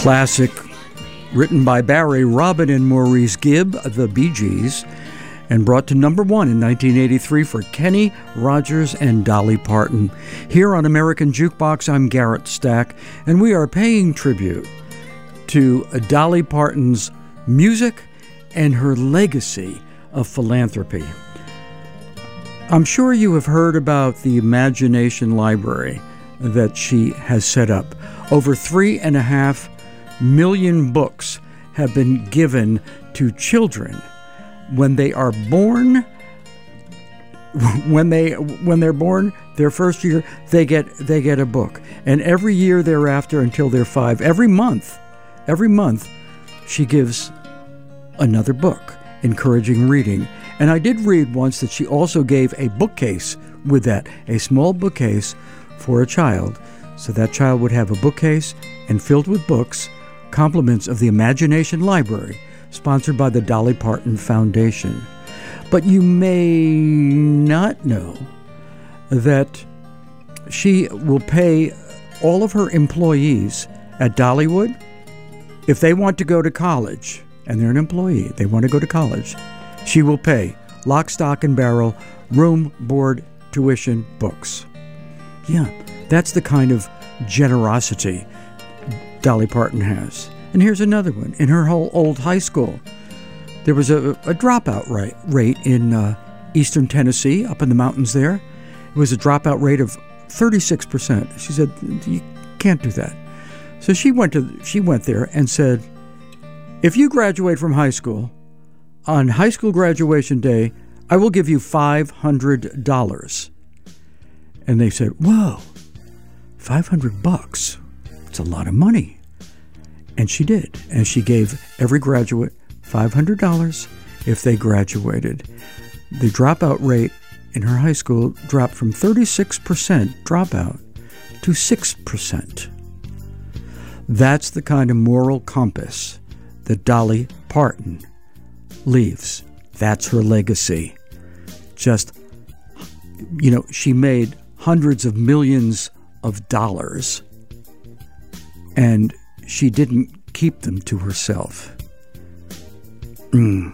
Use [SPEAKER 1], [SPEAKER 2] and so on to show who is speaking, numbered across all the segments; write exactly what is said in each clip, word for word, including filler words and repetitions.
[SPEAKER 1] classic written by Barry, Robin, and Maurice Gibb, the Bee Gees, and brought to number one in nineteen eighty-three for Kenny Rogers and Dolly Parton. Here on American Jukebox, I'm Garrett Stack, and we are paying tribute to Dolly Parton's music and her legacy of philanthropy. I'm sure you have heard about the Imagination Library that she has set up. Over three and a half million books have been given to children when they are born. When they when they're born, their first year, they get they get a book, and every year thereafter until they're five, every month, every month, she gives another book, encouraging reading. And I did read once that she also gave a bookcase with that, a small bookcase for a child, so that child would have a bookcase and filled with books, compliments of the Imagination Library, sponsored by the Dolly Parton Foundation. But you may not know that she will pay all of her employees at Dollywood, if they want to go to college, and they're an employee, they want to go to college, she will pay lock, stock, and barrel, room, board, tuition, books. Yeah, that's the kind of generosity Dolly Parton has. And here's another one. In her whole old high school, there was a, a dropout rate, rate in uh, eastern Tennessee, up in the mountains there. It was a dropout rate of thirty-six percent. She said, you can't do that. So she went to she went there and said, if you graduate from high school, on high school graduation day, I will give you five hundred dollars. And they said, whoa, five hundred bucks. It's a lot of money. And she did. And she gave every graduate five hundred dollars if they graduated. The dropout rate in her high school dropped from thirty-six percent dropout to six percent. That's the kind of moral compass that Dolly Parton leaves. That's her legacy. Just, you know, she made hundreds of millions of dollars, and she didn't keep them to herself. Mm.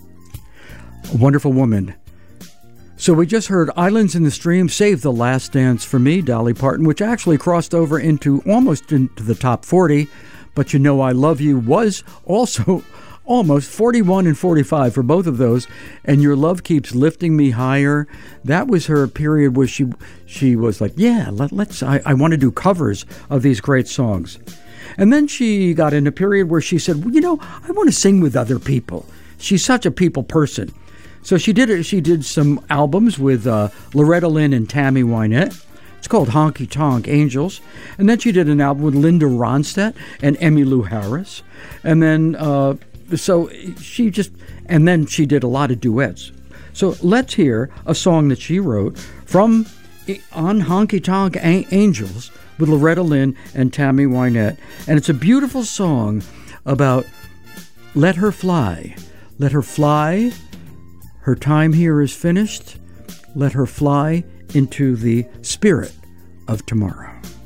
[SPEAKER 1] A wonderful woman. So we just heard Islands in the Stream, Save the Last Dance for Me, Dolly Parton, which actually crossed over into almost into the top forty. But You Know I Love You was also almost forty-one and forty-five for both of those. And Your Love Keeps Lifting Me Higher. That was her period where she she was like, yeah, let, let's, I, I want to do covers of these great songs. And then she got in a period where she said, well, you know, I want to sing with other people. She's such a people person. So she did she did some albums with uh, Loretta Lynn and Tammy Wynette. It's called Honky Tonk Angels. And then she did an album with Linda Ronstadt and Emmylou Harris. And then, uh, so she just, and then she did a lot of duets. So let's hear a song that she wrote from on Honky Tonk Angels with Loretta Lynn and Tammy Wynette. And it's a beautiful song about let her fly. Let her fly. Her time here is finished. Let her fly into the spirit of tomorrow.